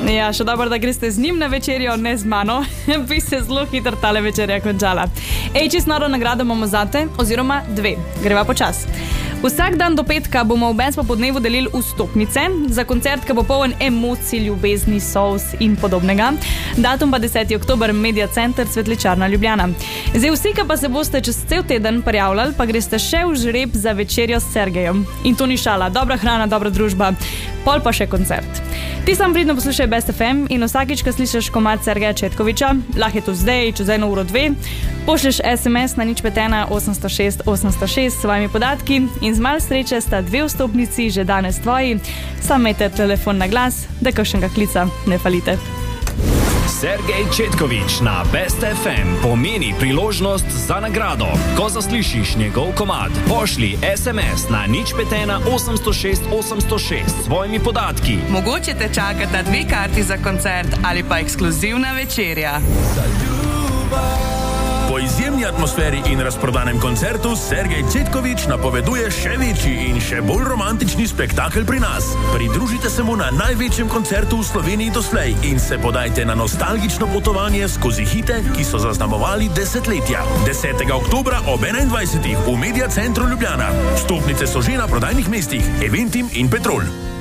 Ja, še dobro, da greste z njim na večerjo, ne z mano. Bi se zelo hitro tale večerja končala. Čist noro nagrado imamo zate, oziroma 2. Greva počas. Vsak dan do petka bomo v Benz po dnevu delili vstopnice za koncert, ki bo poln emocij, ljubezni, solz in podobnega. Datum pa 10. oktober, Media Center, Cvetličarna, Ljubljana. Zdaj vsi, ki pa se boste čez cel teden prijavljali, pa greste še v žreb za večerjo s Sergejem. In to ni šala, dobra hrana, dobra družba, pol pa še koncert. Ti sam pridno poslušaj Best FM in vsakič, ko slišiš komad Sergeja Četkoviča, lahko je to zdaj, čez 1 uro 2, pošlješ SMS na 051 806 806 s svojimi podatki in z malo sreče sta 2 vstopnici že danes tvoji. Sam imejte telefon na glas, da kakšnega klica ne falite. Sergej Četkovič na Best FM pomeni priložnost za nagrado. Ko zaslišiš njegov komad, pošli SMS na 051 806 806 s svojimi podatki. Mogoče te čakata 2 karti za koncert ali pa ekskluzivna večerja. Po izjemni atmosferi in razprodanem koncertu Sergej Četkovič napoveduje še večji in še bolj romantični spektakel pri nas. Pridružite se mu na največjem koncertu v Sloveniji doslej in se podajte na nostalgično potovanje skozi hite, ki so zaznamovali desetletja. 10. oktobra ob 21. v Media Centru Ljubljana. Vstopnice so že na prodajnih mestih Eventim in Petrol.